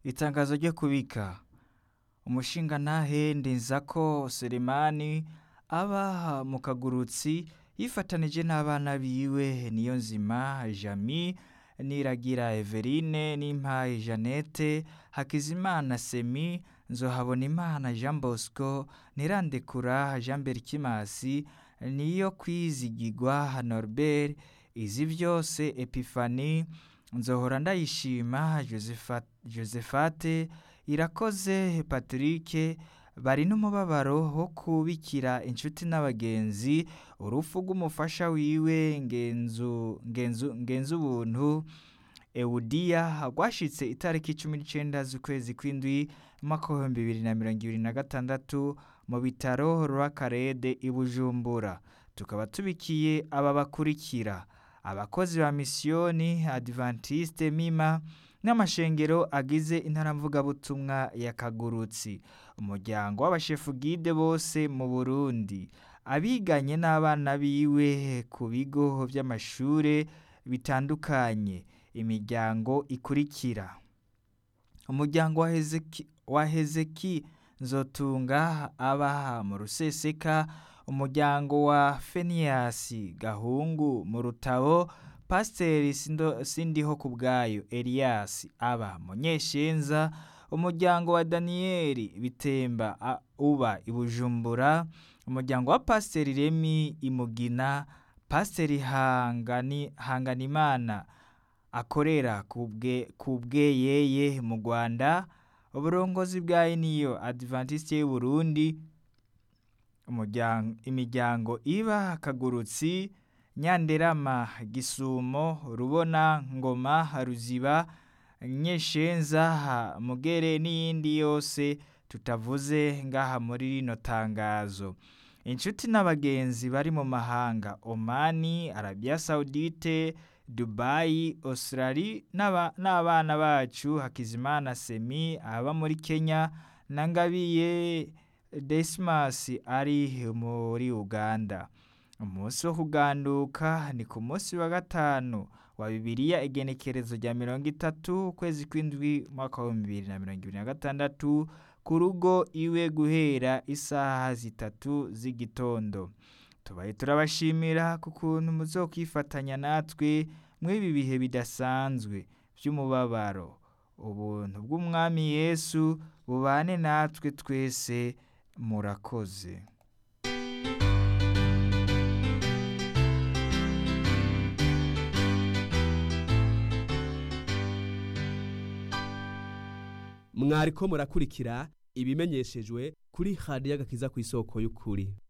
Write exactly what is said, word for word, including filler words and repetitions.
Itangazo ryo kubika. Umushingantahe Ndenzako Selemani aba mu Kagurutsi yifatanije n'abana biwe Niyonzima Jami, Niragira Everine, Nimpaye Jeannette, Hakizimana Semi, Nzohabonimana Jean Bosco, Nirandekura Jean Berkimasi, Niyo kwizigirwa Norbert, izi vyose Epifani, Nzohora Ndayishima Josephat, Josephate, Irakoze Patrick, bari n'umubabaro wo kubikira inshuti n'abagenzi urupfu rw'umufasha wiwe Ngenzu Ngenzu Ngenzu Buntu Eudia rwashitse itariki cumi n'icenda z'ukwezi kw'indwi umwaka w'ibihumbi bibiri na mirongo ibiri na gatandatu mu bitaro Rwakarede i Bujumbura. Tukaba tubikiye aba bakurikira: abakozi ba misiyoni Adventiste Mima n'amashengero agize intaramvugabutumwa ya Kagurutsi, umuryango w'abashefu gide bose mu Burundi, abiganye n'abana biwe ku bigo vy'amashure bitandukanye, imiryango ikurikira: umuryango wa Hezeki, wa Hezeki Nzotunga aba mu Ruseseka, umuryango wa Feniasi Gahungu mu Rutabo, Pasiteri Sindiho Kubwayo Elias aba mu Nyeshenza, umuryango wa Danieli Bitemba uba i Bujumbura, umuryango wa Pasiteri Remi Imugina, Pasiteri Hangani Hanganimana akorera kubwe kubweyeye mu Rwanda, uburongozi bwa Eniyo Adventiste y'u Burundi, umuryango imiryango iba Kagurutsi, Nyanderama Gisumo, Rubona Ngoma, Ruziba, Nyeshenza, Mugere n'iyindi yose tutavuze ngaha muri rino tangazo. Inshuti n'abagenzi bari mu mahanga: Omani, Arabia Saudite, Dubai, Australia, n'abana bacu Hakizimana Semi aba muri Kenya, Nangabiye Desmas ari muri Uganda. Umunsi wo kuganduka ni ku munsi wa gatanu wa Bibiliya, igenekerezo rya mirongo itatu ukwezi kw'indwi umwaka wa bibiri na mirongo ibiri na gatandatu, ku rugo iwe guhera isaha zitatu z'igitondo. Tubaye turabashimira ku kuntu muzokwifatanya natwe mw'ibi bihe bidasanzwe vy'umubabaro. Ubuntu bw'Umwami Yesu bubane natwe twese. Murakoze. Mwariko murakurikira ibimenyeshejwe kuri Radio Agakiza kw'isoko y'ukuri.